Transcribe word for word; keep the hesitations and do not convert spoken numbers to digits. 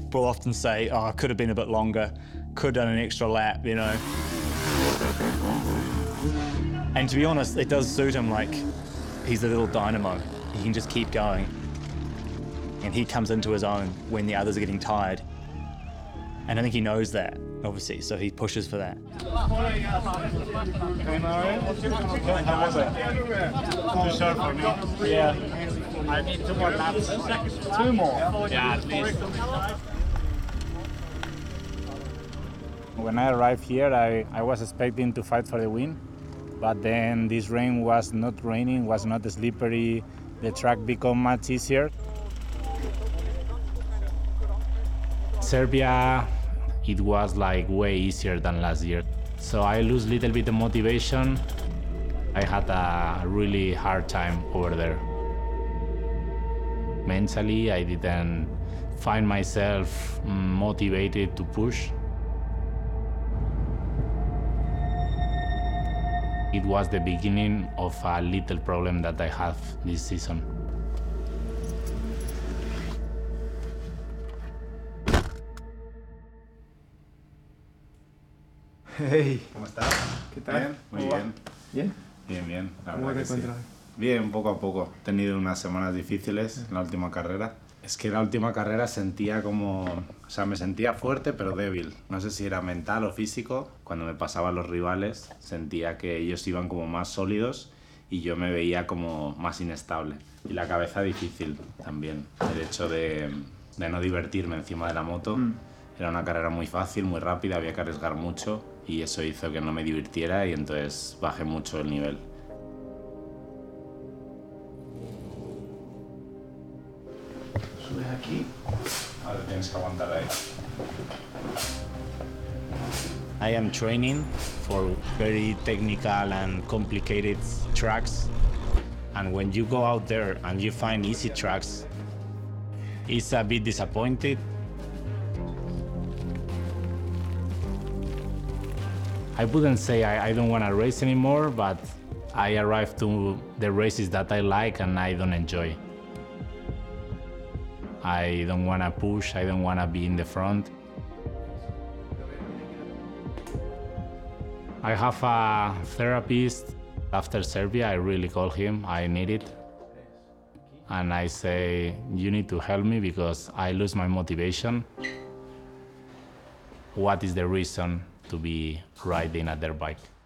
will often say, oh, I could have been a bit longer, could have done an extra lap, you know. And to be honest, it does suit him. Like, he's a little dynamo. He can just keep going. And he comes into his own when the others are getting tired. And I think he knows that, obviously, so he pushes for that. How was it? Too short for me. Yeah. I need two more laps. Two more? Yeah, at least. When I arrived here, I, I was expecting to fight for the win. But then this rain was not raining, was not slippery. The track became much easier. Serbia, it was like way easier than last year. So I lose a little bit of motivation. I had a really hard time over there. Mentally, I didn't find myself motivated to push. It was the beginning of a little problem that I have this season. Hey, ¿Cómo estás? ¿qué tal? Bien, muy ¿Cómo va? bien. ¿Bien? Bien, bien. La ¿Cómo verdad te que sí. encuentras? Bien, poco a poco. He tenido unas semanas difíciles en la última carrera. Es que la última carrera sentía como... O sea, me sentía fuerte pero débil. No sé si era mental o físico. Cuando me pasaban los rivales sentía que ellos iban como más sólidos y yo me veía como más inestable. Y la cabeza difícil también. El hecho de, de no divertirme encima de la moto. Mm. Era una carrera muy fácil, muy rápida, había que arriesgar mucho y eso hizo que no me divirtiera y entonces bajé mucho el nivel. Subes aquí. Ahora tienes que aguantar ahí. I am training for very technical and complicated tracks. And when you go out there and you find easy tracks, it's a bit disappointed. I wouldn't say I, I don't want to race anymore, but I arrived to the races that I like and I don't enjoy. I don't want to push, I don't want to be in the front. I have a therapist. After Serbia, I really call him, I need it. And I say, you need to help me because I lose my motivation. What is the reason to be riding a dirt bike?